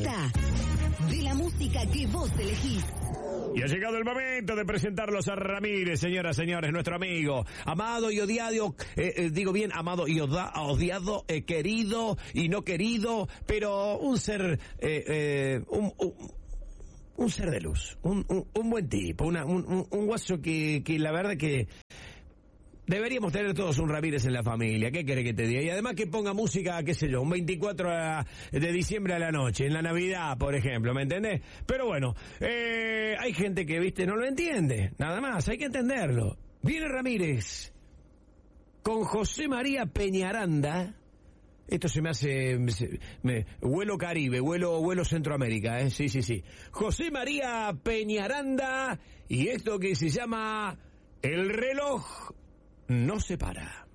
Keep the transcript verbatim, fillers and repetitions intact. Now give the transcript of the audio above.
lista de la música que vos elegís. Y ha llegado el momento de presentarlos a Ramírez, señoras, señores, nuestro amigo, amado y odiado, eh, eh, digo bien, amado y oda, odiado, eh, querido y no querido, pero un ser, eh, eh, un, un, un ser de luz, un, un, un buen tipo, una, un, un, un guaso que, que la verdad que deberíamos tener todos un Ramírez en la familia. ¿Qué querés que te diga? Y además que ponga música, qué sé yo, un veinticuatro de diciembre a la noche, en la Navidad, por ejemplo, ¿me entendés? Pero bueno, eh, hay gente que, viste, no lo entiende. Nada más, hay que entenderlo. Viene Ramírez con José María Peñaranda. Esto se me hace... Me, me, vuelo Caribe, vuelo, vuelo Centroamérica, ¿eh? Sí, sí, sí. José María Peñaranda y esto que se llama El reloj no se para.